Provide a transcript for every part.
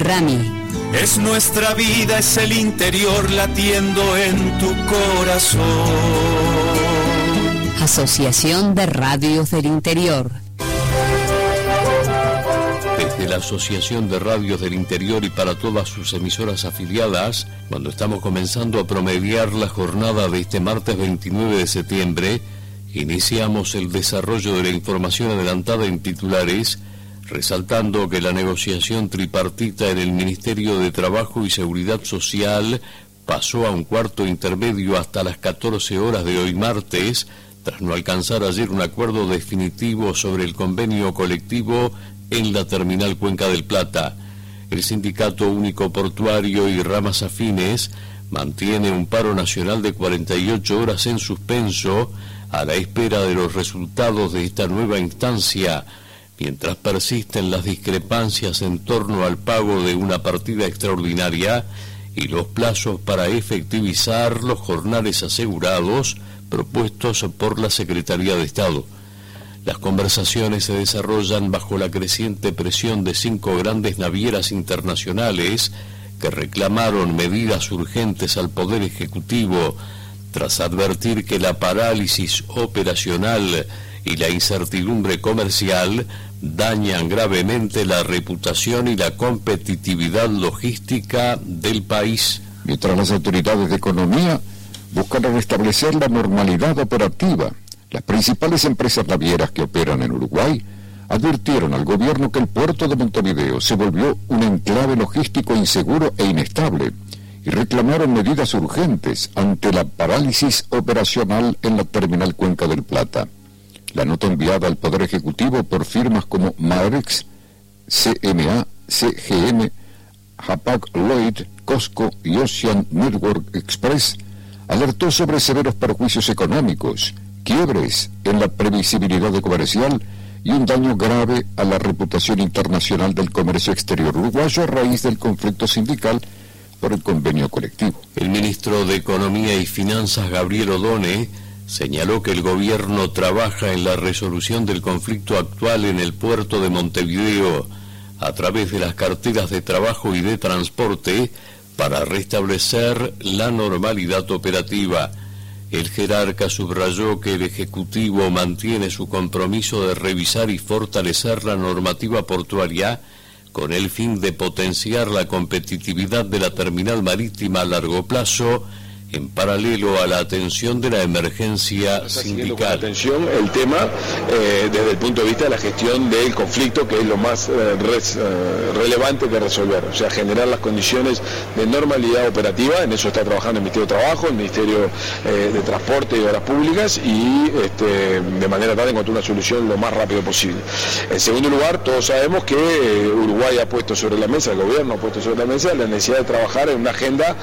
Rami. Es nuestra vida, es el interior latiendo en tu corazón. Asociación de Radios del Interior. Desde la Asociación de Radios del Interior y para todas sus emisoras afiliadas, cuando estamos comenzando a promediar la jornada de este martes 29 de septiembre, iniciamos el desarrollo de la información adelantada en titulares, resaltando que la negociación tripartita en el Ministerio de Trabajo y Seguridad Social pasó a un cuarto intermedio hasta las 14 horas de hoy martes, tras no alcanzar ayer un acuerdo definitivo sobre el convenio colectivo en la terminal Cuenca del Plata. El Sindicato Único Portuario y ramas afines mantiene un paro nacional de 48 horas en suspenso a la espera de los resultados de esta nueva instancia, mientras persisten las discrepancias en torno al pago de una partida extraordinaria y los plazos para efectivizar los jornales asegurados propuestos por la Secretaría de Estado. Las conversaciones se desarrollan bajo la creciente presión de 5 grandes navieras internacionales que reclamaron medidas urgentes al Poder Ejecutivo tras advertir que la parálisis operacional y la incertidumbre comercial dañan gravemente la reputación y la competitividad logística del país. Mientras las autoridades de economía buscan restablecer la normalidad operativa, las principales empresas navieras que operan en Uruguay advirtieron al gobierno que el puerto de Montevideo se volvió un enclave logístico inseguro e inestable y reclamaron medidas urgentes ante la parálisis operacional en la terminal Cuenca del Plata. La nota enviada al Poder Ejecutivo por firmas como Marex, CMA, CGM, Hapag-Lloyd, COSCO y Ocean Network Express alertó sobre severos perjuicios económicos, quiebres en la previsibilidad comercial y un daño grave a la reputación internacional del comercio exterior uruguayo a raíz del conflicto sindical por el convenio colectivo. El ministro de Economía y Finanzas, Gabriel Odone, señaló que el gobierno trabaja en la resolución del conflicto actual en el puerto de Montevideo a través de las carteras de trabajo y de transporte para restablecer la normalidad operativa. El jerarca subrayó que el Ejecutivo mantiene su compromiso de revisar y fortalecer la normativa portuaria con el fin de potenciar la competitividad de la terminal marítima a largo plazo, en paralelo a la atención de la emergencia sindical. Atención el tema desde el punto de vista de la gestión del conflicto, que es lo más relevante que resolver, o sea, generar las condiciones de normalidad operativa. En eso está trabajando el Ministerio de Trabajo, el Ministerio de Transporte y Obras Públicas, y de manera tal de encontrar una solución lo más rápido posible. En segundo lugar, todos sabemos que Uruguay ha puesto sobre la mesa, el gobierno ha puesto sobre la mesa la necesidad de trabajar en una agenda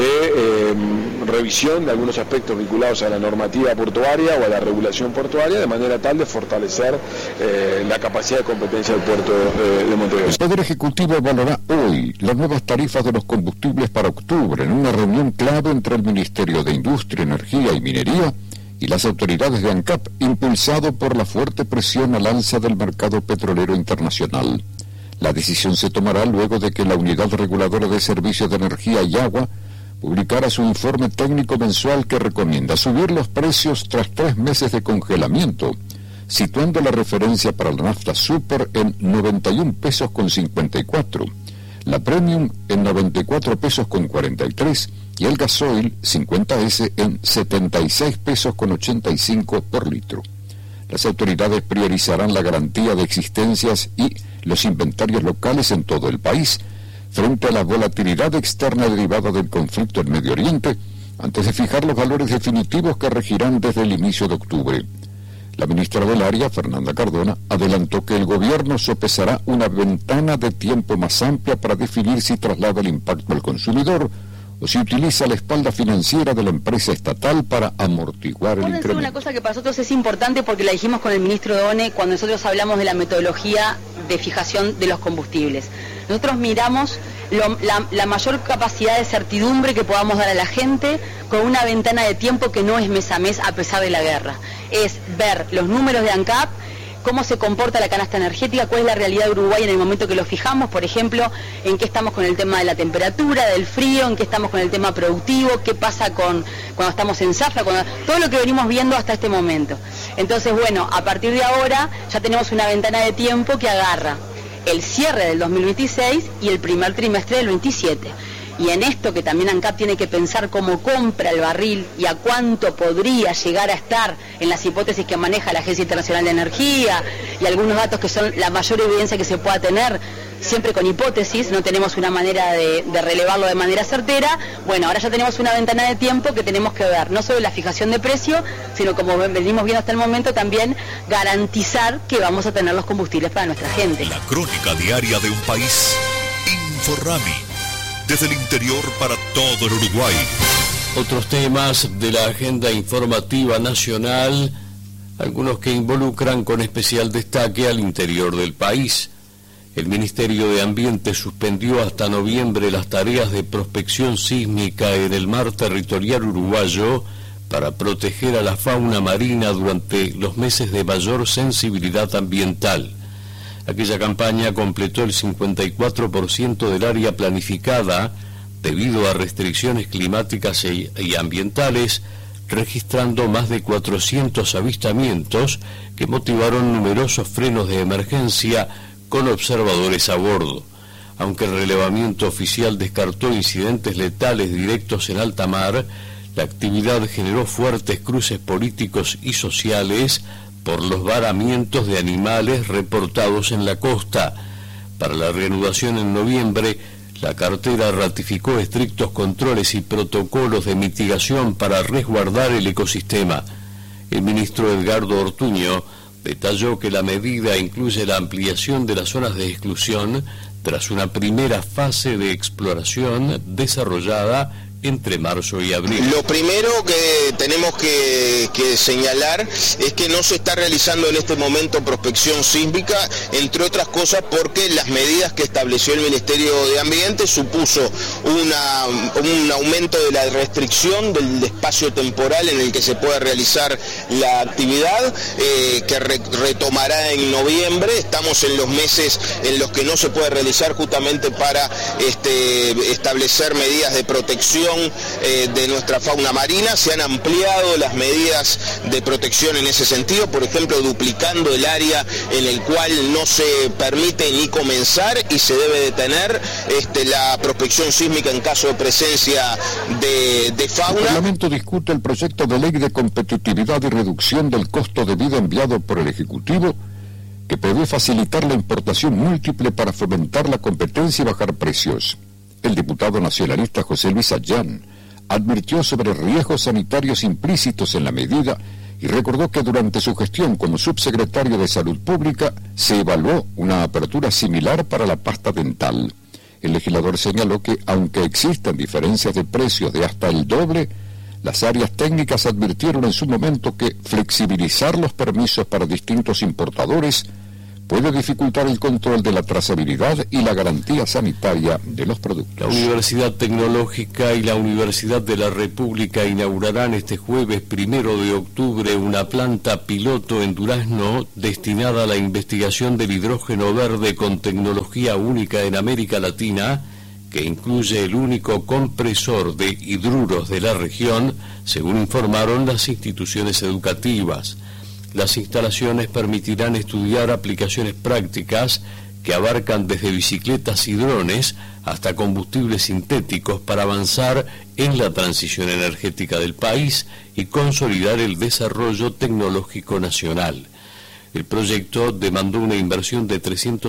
de revisión de algunos aspectos vinculados a la normativa portuaria o a la regulación portuaria, de manera tal de fortalecer la capacidad de competencia del puerto de Montevideo. El Poder Ejecutivo evaluará hoy las nuevas tarifas de los combustibles para octubre en una reunión clave entre el Ministerio de Industria, Energía y Minería y las autoridades de ANCAP, impulsado por la fuerte presión al alza del mercado petrolero internacional. La decisión se tomará luego de que la Unidad Reguladora de Servicios de Energía y Agua publicara su informe técnico mensual que recomienda subir los precios tras 3 meses de congelamiento, situando la referencia para la nafta super en 91 pesos con 54, la premium en 94 pesos con 43 y el gasoil 50S en 76 pesos con 85 por litro. Las autoridades priorizarán la garantía de existencias y los inventarios locales en todo el país, frente a la volatilidad externa derivada del conflicto en Medio Oriente, antes de fijar los valores definitivos que regirán desde el inicio de octubre. La ministra del Área, Fernanda Cardona, adelantó que el gobierno sopesará una ventana de tiempo más amplia para definir si traslada el impacto al consumidor o si utiliza la espalda financiera de la empresa estatal para amortiguar el incremento. Una cosa que para nosotros es importante, porque la dijimos con el ministro Odone cuando nosotros hablamos de la metodología de fijación de los combustibles. Nosotros miramos la mayor capacidad de certidumbre que podamos dar a la gente con una ventana de tiempo que no es mes a mes a pesar de la guerra. Es ver los números de ANCAP, cómo se comporta la canasta energética, cuál es la realidad de Uruguay en el momento que lo fijamos, por ejemplo, en qué estamos con el tema de la temperatura, del frío, en qué estamos con el tema productivo, qué pasa cuando estamos en zafra, todo lo que venimos viendo hasta este momento. Entonces, bueno, a partir de ahora ya tenemos una ventana de tiempo que agarra el cierre del 2026 y el primer trimestre del 27. Y en esto que también ANCAP tiene que pensar cómo compra el barril y a cuánto podría llegar a estar en las hipótesis que maneja la Agencia Internacional de Energía y algunos datos que son la mayor evidencia que se pueda tener, siempre con hipótesis, no tenemos una manera de relevarlo de manera certera. Bueno, ahora ya tenemos una ventana de tiempo que tenemos que ver, no solo la fijación de precio, sino como venimos viendo hasta el momento, también garantizar que vamos a tener los combustibles para nuestra gente. La crónica diaria de un país. Inforrami. Desde el interior para todo el Uruguay. Otros temas de la agenda informativa nacional, algunos que involucran con especial destaque al interior del país. El Ministerio de Ambiente suspendió hasta noviembre las tareas de prospección sísmica en el mar territorial uruguayo para proteger a la fauna marina durante los meses de mayor sensibilidad ambiental. Aquella campaña completó el 54% del área planificada debido a restricciones climáticas y ambientales, registrando más de 400 avistamientos que motivaron numerosos frenos de emergencia con observadores a bordo. Aunque el relevamiento oficial descartó incidentes letales directos en alta mar, la actividad generó fuertes cruces políticos y sociales por los varamientos de animales reportados en la costa. Para la reanudación en noviembre, la cartera ratificó estrictos controles y protocolos de mitigación para resguardar el ecosistema. El ministro Edgardo Ortuño detalló que la medida incluye la ampliación de las zonas de exclusión tras una primera fase de exploración desarrollada entre marzo y abril. Lo primero que tenemos que señalar es que no se está realizando en este momento prospección sísmica, entre otras cosas porque las medidas que estableció el Ministerio de Ambiente supuso un aumento de la restricción del espacio temporal en el que se puede realizar la actividad, que retomará en noviembre. Estamos en los meses en los que no se puede realizar justamente para establecer medidas de protección de nuestra fauna marina. Se han ampliado las medidas de protección en ese sentido, por ejemplo, duplicando el área en el cual no se permite ni comenzar y se debe detener la prospección sísmica en caso de presencia de fauna. El Parlamento discute el proyecto de ley de competitividad y reducción del costo de vida enviado por el Ejecutivo, que prevé facilitar la importación múltiple para fomentar la competencia y bajar precios. El diputado nacionalista José Luis Ayán advirtió sobre riesgos sanitarios implícitos en la medida y recordó que durante su gestión como subsecretario de Salud Pública se evaluó una apertura similar para la pasta dental. El legislador señaló que, aunque existen diferencias de precios de hasta el doble, las áreas técnicas advirtieron en su momento que flexibilizar los permisos para distintos importadores puede dificultar el control de la trazabilidad y la garantía sanitaria de los productos. La Universidad Tecnológica y la Universidad de la República inaugurarán este jueves 1 de octubre una planta piloto en Durazno destinada a la investigación del hidrógeno verde con tecnología única en América Latina, que incluye el único compresor de hidruros de la región, según informaron las instituciones educativas. Las instalaciones permitirán estudiar aplicaciones prácticas que abarcan desde bicicletas y drones hasta combustibles sintéticos para avanzar en la transición energética del país y consolidar el desarrollo tecnológico nacional. El proyecto demandó una inversión de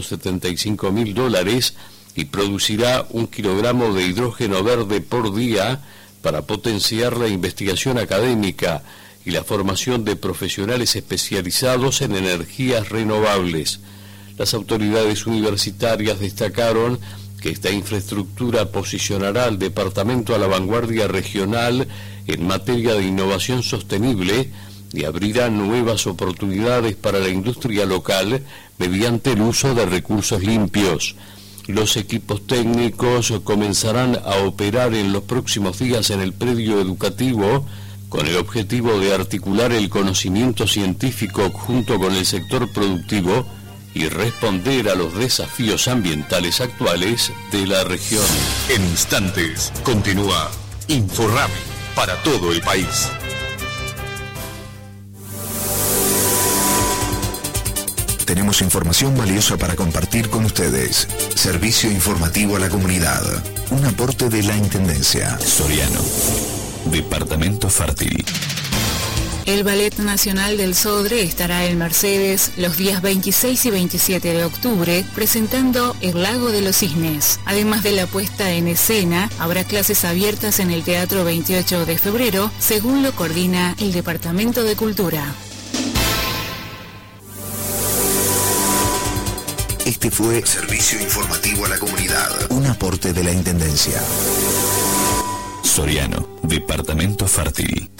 $375.000 y producirá 1 kilogramo de hidrógeno verde por día para potenciar la investigación académica y la formación de profesionales especializados en energías renovables. Las autoridades universitarias destacaron que esta infraestructura posicionará al departamento a la vanguardia regional en materia de innovación sostenible y abrirá nuevas oportunidades para la industria local mediante el uso de recursos limpios. Los equipos técnicos comenzarán a operar en los próximos días en el predio educativo, con el objetivo de articular el conocimiento científico junto con el sector productivo y responder a los desafíos ambientales actuales de la región. En instantes, continúa Inforrami para todo el país. Tenemos información valiosa para compartir con ustedes. Servicio informativo a la comunidad. Un aporte de la Intendencia. Soriano. Departamento Fértil. El Ballet Nacional del Sodre estará en Mercedes los días 26 y 27 de octubre presentando El Lago de los Cisnes. Además de la puesta en escena, habrá clases abiertas en el Teatro 28 de febrero, según lo coordina el Departamento de Cultura. Este fue Servicio Informativo a la Comunidad. Un aporte de la Intendencia. Soriano, Departamento Fértil.